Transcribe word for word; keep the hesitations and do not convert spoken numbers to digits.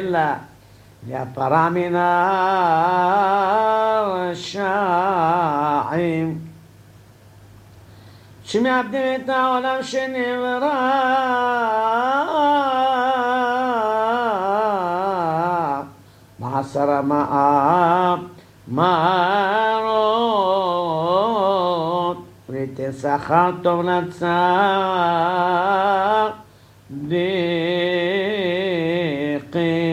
אלא להפרה מן הרשעים שמאבדים את העולם שנברא מעשר המאמרות וליתן שכר טוב לצדיקים.